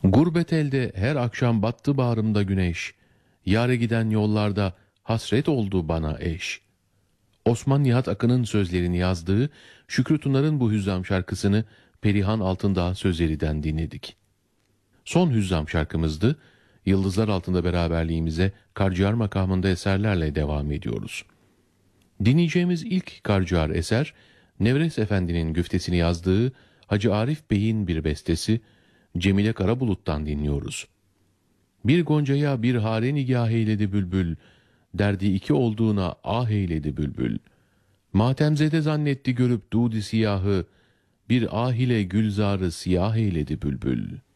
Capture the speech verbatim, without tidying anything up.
Gurbet elde her akşam battı bağrımda güneş. Yâre giden yollarda hasret oldu bana eş. Osman Nihat Akın'ın sözlerini yazdığı Şükrü Tunar'ın bu hüzzam şarkısını Perihan Altındağ sözlerinden dinledik. Son hüzzam şarkımızdı. Yıldızlar altında beraberliğimize Karciğer makamında eserlerle devam ediyoruz. Dinleyeceğimiz ilk Karciğer eser, Nevres Efendi'nin güftesini yazdığı Hacı Arif Bey'in bir bestesi Cemile Karabulut'tan dinliyoruz. Bir goncaya bir hare nigah eyledi bülbül, derdi iki olduğuna ah eyledi bülbül. Matemzede zannetti görüp dudi siyahı, bir ah ile gülzarı siyah eyledi bülbül.